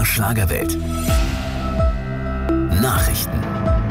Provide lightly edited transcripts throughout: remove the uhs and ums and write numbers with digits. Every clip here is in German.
MDR Schlagerwelt. Nachrichten.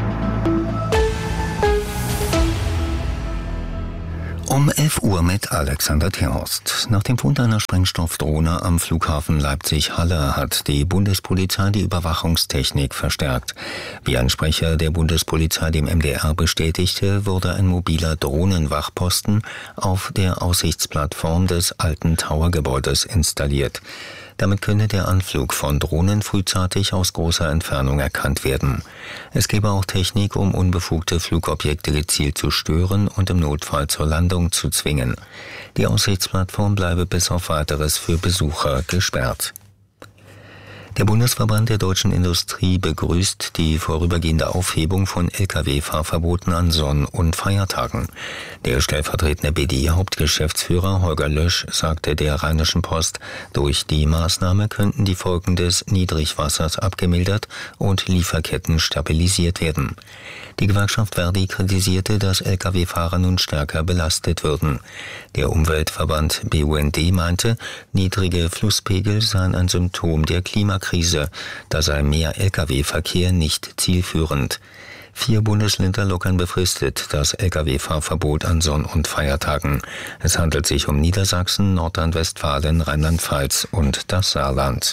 Um 11 Uhr mit Alexander Terhorst. Nach dem Fund einer Sprengstoffdrohne am Flughafen Leipzig-Halle hat die Bundespolizei die Überwachungstechnik verstärkt. Wie ein Sprecher der Bundespolizei dem MDR bestätigte, wurde ein mobiler Drohnenwachposten auf der Aussichtsplattform des alten Towergebäudes installiert. Damit könne der Anflug von Drohnen frühzeitig aus großer Entfernung erkannt werden. Es gebe auch Technik, um unbefugte Flugobjekte gezielt zu stören und im Notfall zur Landung zu zwingen. Die Aussichtsplattform bleibe bis auf Weiteres für Besucher gesperrt. Der Bundesverband der deutschen Industrie begrüßt die vorübergehende Aufhebung von Lkw-Fahrverboten an Sonn- und Feiertagen. Der stellvertretende BDI-Hauptgeschäftsführer Holger Lösch sagte der Rheinischen Post, durch die Maßnahme könnten die Folgen des Niedrigwassers abgemildert und Lieferketten stabilisiert werden. Die Gewerkschaft Verdi kritisierte, dass Lkw-Fahrer nun stärker belastet würden. Der Umweltverband BUND meinte, niedrige Flusspegel seien ein Symptom der Klimakrise, da sei mehr Lkw-Verkehr nicht zielführend. 4 Bundesländer lockern befristet das Lkw-Fahrverbot an Sonn- und Feiertagen. Es handelt sich um Niedersachsen, Nordrhein-Westfalen, Rheinland-Pfalz und das Saarland.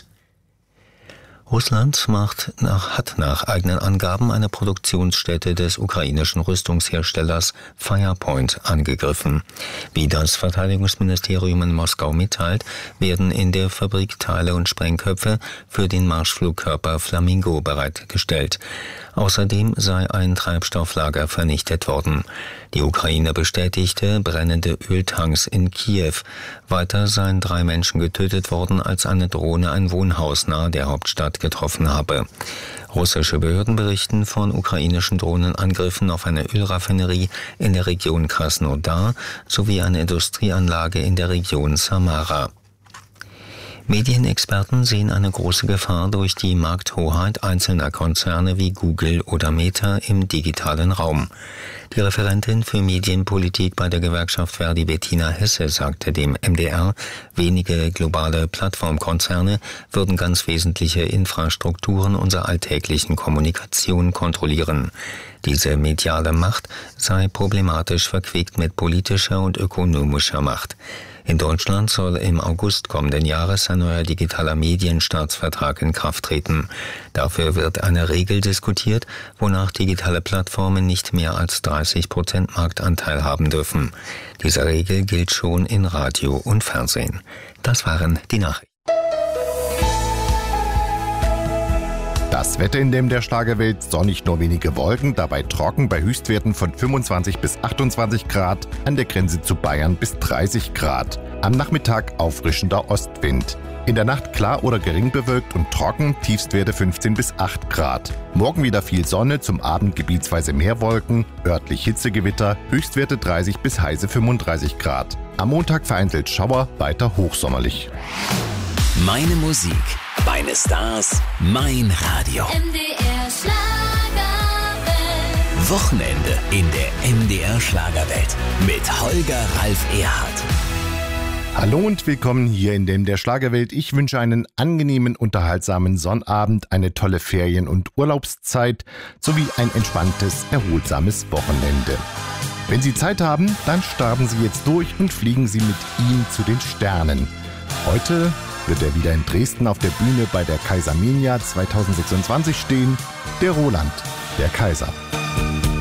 Russland hat nach eigenen Angaben eine Produktionsstätte des ukrainischen Rüstungsherstellers Firepoint angegriffen. Wie das Verteidigungsministerium in Moskau mitteilt, werden in der Fabrik Teile und Sprengköpfe für den Marschflugkörper Flamingo bereitgestellt. Außerdem sei ein Treibstofflager vernichtet worden. Die Ukraine bestätigte brennende Öltanks in Kiew. Weiter seien 3 Menschen getötet worden, als eine Drohne ein Wohnhaus nahe der Hauptstadt getroffen habe. Russische Behörden berichten von ukrainischen Drohnenangriffen auf eine Ölraffinerie in der Region Krasnodar sowie eine Industrieanlage in der Region Samara. Medienexperten sehen eine große Gefahr durch die Markthoheit einzelner Konzerne wie Google oder Meta im digitalen Raum. Die Referentin für Medienpolitik bei der Gewerkschaft Verdi Bettina Hesse sagte dem MDR, wenige globale Plattformkonzerne würden ganz wesentliche Infrastrukturen unserer alltäglichen Kommunikation kontrollieren. Diese mediale Macht sei problematisch verquickt mit politischer und ökonomischer Macht. In Deutschland soll im August kommenden Jahres ein neuer digitaler Medienstaatsvertrag in Kraft treten. Dafür wird eine Regel diskutiert, wonach digitale Plattformen nicht mehr als 30% Marktanteil haben dürfen. Diese Regel gilt schon in Radio und Fernsehen. Das waren die Nachrichten. Das Wetter in der Schlagerwelt: sonnig, nur wenige Wolken, dabei trocken bei Höchstwerten von 25 bis 28 Grad, an der Grenze zu Bayern bis 30 Grad. Am Nachmittag auffrischender Ostwind. In der Nacht klar oder gering bewölkt und trocken, Tiefstwerte 15 bis 8 Grad. Morgen wieder viel Sonne, zum Abend gebietsweise mehr Wolken, örtlich Hitzegewitter, Höchstwerte 30 bis heiße 35 Grad. Am Montag vereinzelt Schauer, weiter hochsommerlich. Meine Musik, meine Stars, mein Radio. MDR Schlagerwelt. Wochenende in der MDR Schlagerwelt mit Holger Ralf Erhardt. Hallo und willkommen hier in der Schlagerwelt. Ich wünsche einen angenehmen, unterhaltsamen Sonnabend, eine tolle Ferien- und Urlaubszeit sowie ein entspanntes, erholsames Wochenende. Wenn Sie Zeit haben, dann starten Sie jetzt durch und fliegen Sie mit ihm zu den Sternen. Heute wird er wieder in Dresden auf der Bühne bei der Kaisermania 2026 stehen, der Roland, der Kaiser.